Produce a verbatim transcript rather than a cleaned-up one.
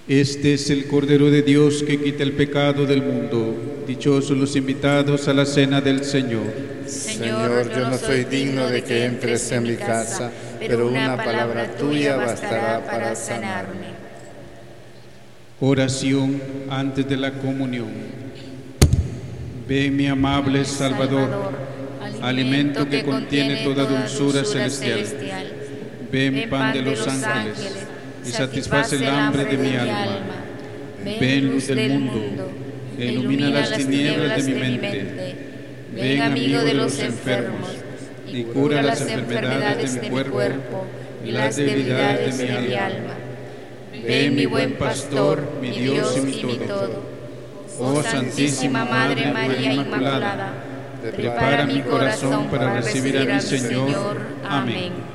Este es el Cordero de Dios que quita el pecado del mundo. Dichosos los invitados a la cena del Señor. Señor, yo no soy digno de que entres en mi casa, pero una palabra tuya bastará para sanarme. Oración antes de la comunión. Ven, mi amable Salvador, alimento que contiene toda dulzura celestial. Ven, pan de los ángeles, y satisface el hambre de mi alma. Ven, luz del mundo, que ilumina las tinieblas de mi mente. Ven, amigo de los enfermos, y cura las enfermedades de mi cuerpo y las debilidades de mi alma. Ven, mi buen pastor, mi Dios y mi todo. Oh Santísima Madre María Inmaculada, prepara mi corazón para recibir a mi Señor. Amén.